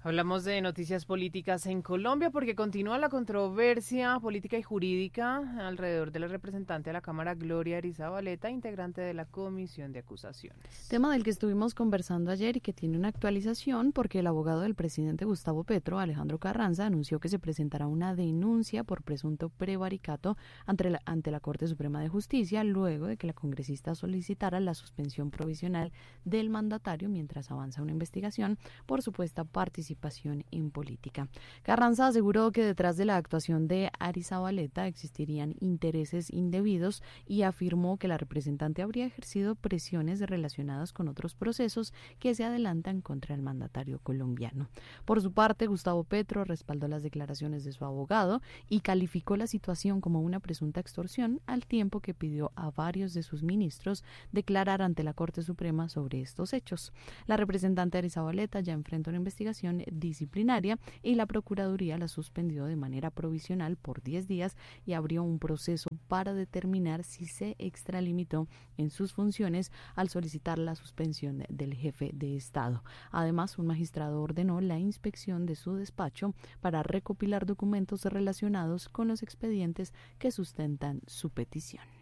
Hablamos de noticias políticas en Colombia porque continúa la controversia política y jurídica alrededor de la representante de la Cámara Gloria Arizabaleta, integrante de la Comisión de Acusaciones. Tema del que estuvimos conversando ayer y que tiene una actualización porque el abogado del presidente Gustavo Petro, Alejandro Carranza, anunció que se presentará una denuncia por presunto prevaricato ante la Corte Suprema de Justicia luego de que la congresista solicitara la suspensión provisional del mandatario mientras avanza una investigación por supuesta participación en política. Carranza aseguró que detrás de la actuación de Arizabaleta existirían intereses indebidos y afirmó que la representante habría ejercido presiones relacionadas con otros procesos que se adelantan contra el mandatario colombiano. Por su parte, Gustavo Petro respaldó las declaraciones de su abogado y calificó la situación como una presunta extorsión al tiempo que pidió a varios de sus ministros declarar ante la Corte Suprema sobre estos hechos. La representante Arizabaleta ya enfrenta una investigación disciplinaria y la Procuraduría la suspendió de manera provisional por 10 días y abrió un proceso para determinar si se extralimitó en sus funciones al solicitar la suspensión del jefe de Estado. Además, un magistrado ordenó la inspección de su despacho para recopilar documentos relacionados con los expedientes que sustentan su petición.